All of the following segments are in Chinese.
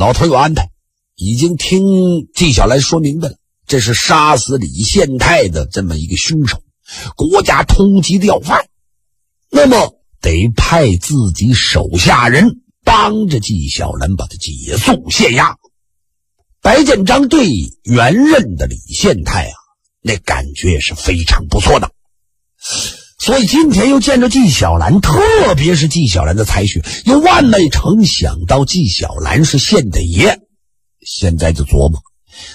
老头有安排，已经听纪晓岚说明白了，这是杀死李献泰的这么一个凶手，国家通缉的要犯，那么得派自己手下人帮着纪晓岚把他解诉县衙。白建章对原任的李献泰啊，那感觉也是非常不错的，所以今天又见着纪晓岚，特别是纪晓岚的才学，又万没成想到纪晓岚是县太爷。现在就琢磨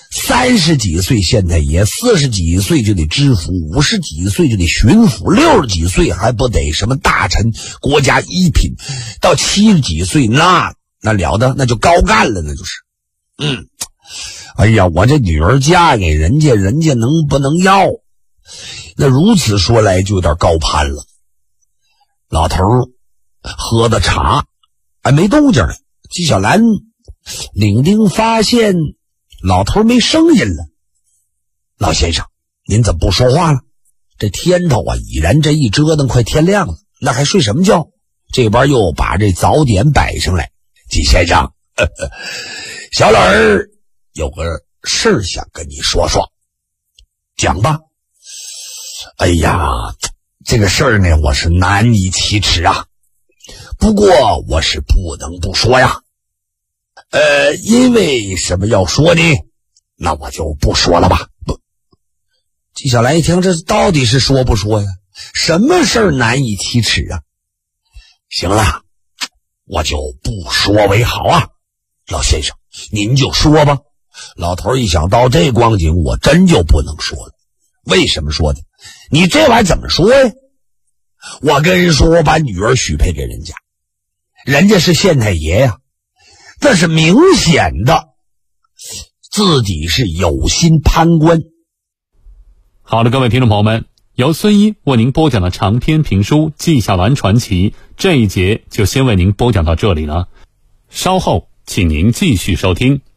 ，30几岁县太爷，40几岁就得知府，50几岁就得巡抚，60几岁还不得什么大臣、国家一品，到70几岁那了得，那就高干了，那就是。哎呀，我这女儿嫁给人家，人家能不能要？那如此说来就有点高攀了。老头喝的茶还没动静了，纪晓岚领丁发现老头没声音了。老先生，您怎么不说话了？这天头啊，已然这一折腾快天亮了，那还睡什么觉？这边又把这早点摆上来。纪先生，小老儿有个事想跟你说说。讲吧。哎呀，这个事儿呢，我是难以启齿啊，不过我是不能不说呀。因为什么要说呢？那我就不说了吧。不，纪晓岚一听，这到底是说不说呀？什么事儿难以启齿啊？行了，我就不说为好啊。老先生，您就说吧。老头一想到这光景，我真就不能说了。为什么说呢？你这玩意儿怎么说呀？我跟人说我把女儿许配给人家，人家是县太爷呀，那是明显的自己是有心攀官。 好的，各位听众朋友们，由孙一为您播讲的长篇评书《纪晓岚传奇》这一节就先为您播讲到这里了，稍后请您继续收听。